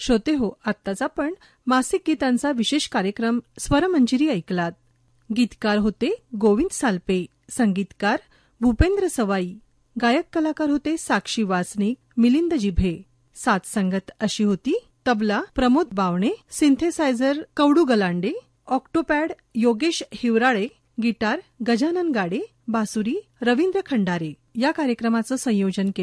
श्रोते हो, आत्ताच आपण मासिक गीतांचा विशेष कार्यक्रम स्वरमंजिरी ऐकलात. गीतकार होते गोविंद सालपे, संगीतकार भूपेंद्र सवाई, गायक कलाकार होते साक्षी वासनिक, मिलिंद जिभे. साथ संगत अशी होती tabla Pramod Bawane, synthesiser कवडू Galande, Octopad Yogesh Hivrale, guitar Gajanan गाडे, बासुरी रवींद्र खंडारे. या कार्यक्रमाचं संयोजन केलं